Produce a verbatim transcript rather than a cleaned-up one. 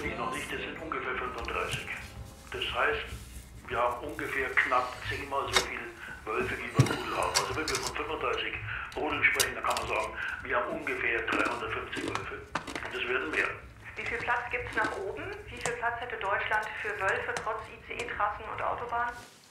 kenne ich noch nicht, das sind ungefähr fünfunddreißig. Das heißt, wir haben ungefähr knapp zehnmal so viele Wölfe, wie wir Rudel haben. Also wenn wir von fünfunddreißig Rudeln sprechen, dann kann man sagen, wir haben ungefähr dreihundertfünfzig Wölfe. Und es werden mehr. Wie viel Platz gibt es nach oben? Wie viel Platz hätte Deutschland für Wölfe trotz I C E-Trassen und Autobahnen?